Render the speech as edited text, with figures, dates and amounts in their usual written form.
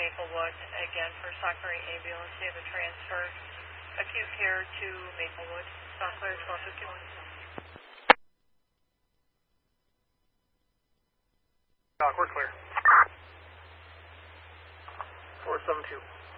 Maplewood. Again, for Stock Marine ambulance, you have a transfer acute care to Maplewood. Stock clear 1251. Doc, we're clear. 472.